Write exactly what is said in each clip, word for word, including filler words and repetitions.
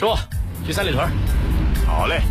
师傅，去三里屯。 好嘞。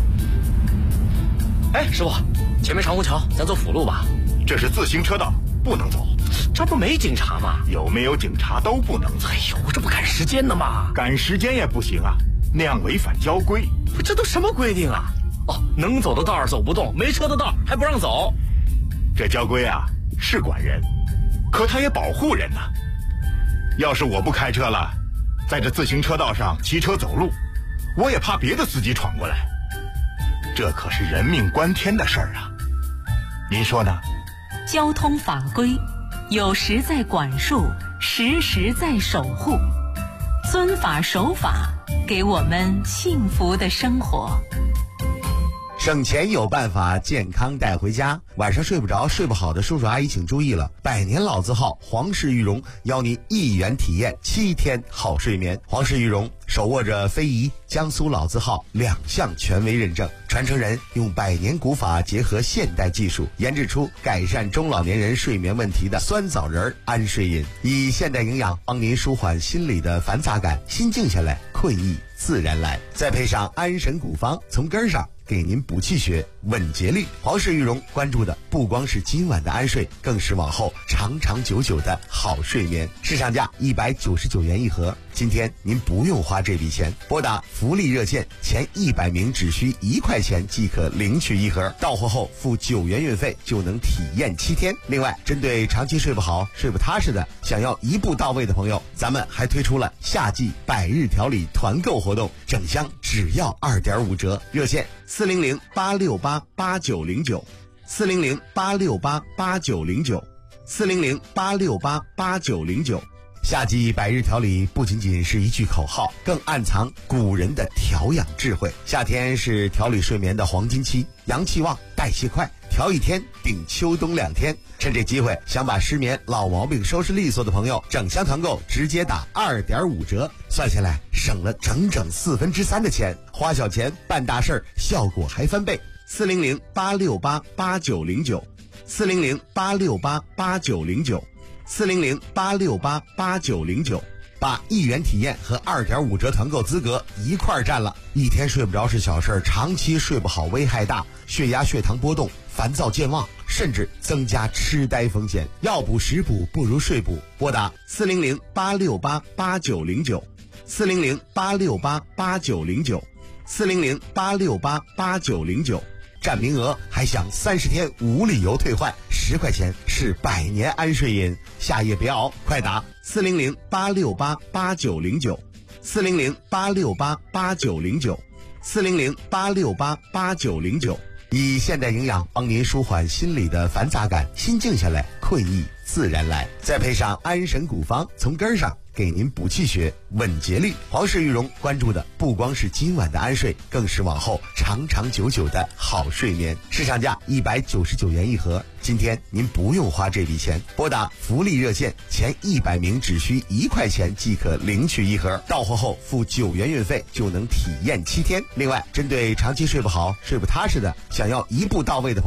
哎，师傅，前面长虹桥，咱走辅路吧。 这是自行车道，不能走。 这不没警察吗？ 有没有警察都不能走。 哎呦，这不赶时间呢吗？ 赶时间也不行啊，那样违反交规。 这都什么规定啊？哦，能走的道走不动，没车的道还不让走。 这交规啊是管人，可他也保护人呐、啊。要是我不开车了，在这自行车道上骑车走路，我也怕别的司机闯过来。这可是人命关天的事儿啊，您说呢？ 交通法规有时在管束，时时在守护，遵法守法，给我们幸福的生活。 省钱有办法，健康带回家。晚上睡不着、睡不好的叔叔阿姨请注意了，百年老字号皇氏玉荣邀您一元体验七天好睡眠。皇氏玉荣手握着非遗、江苏老字号两项权威认证，传承人用百年古法结合现代技术，研制出改善中老年人睡眠问题的酸枣仁安睡饮，以现代营养帮您舒缓心理的繁杂感，心静下来，困意自然来。再配上安神古方，从根上给您补气血、稳节律。皇氏玉荣关注的不光是今晚的安睡，更是往后长长久久的好睡眠。市场价一百九十九元一盒，今天您不用花这笔钱，拨打福利热线，前一百名只需一块钱即可领取一盒，到货后付九元运费就能体验七天。另外，针对长期睡不好、睡不踏实的，想要一步到位的朋友，咱们还推出了夏季百日调理团购活动，整箱只要二点五折，热线四零零八六八八九零九，四零零八六八八九零九，四零零八六八八九零九。夏季百日调理不仅仅是一句口号，更暗藏古人的调养智慧。夏天是调理睡眠的黄金期，阳气旺，代谢快，调一天顶秋冬两天。趁这机会，想把失眠老毛病收拾利索的朋友，整箱团购直接打二点五折，算下来省了整整四分之三的钱，花小钱办大事儿，效果还翻倍。四零零八六八八九零九，四零零八六八八九零九，四零零八六八八九零九。把一元体验和二点五折团购资格一块儿占了。一天睡不着是小事，长期睡不好危害大，血压血糖波动，烦躁健忘，甚至增加痴呆风险。药补食补不如睡补，拨打四零零八六八八九零九，四零零八六八八九零九，四零零八六八八九零九。占名额还享三十天无理由退换，十块钱是百年安睡饮，下夜别熬，快打四零零八六八八九零九，四零零八六八八九零九，四零零八六八八九零九。以现代营养帮您舒缓心理的繁杂感，心静下来，困意自然来。再配上安神古方，从根上给您补气血、稳节律。皇氏玉荣关注的不光是今晚的安睡，更是往后长长久久的好睡眠。市场价一百九十九元一盒，今天您不用花这笔钱，拨打福利热线，前一百名只需一块钱即可领取一盒，到货后付九元运费就能体验七天。另外，针对长期睡不好、睡不踏实的，想要一步到位的朋友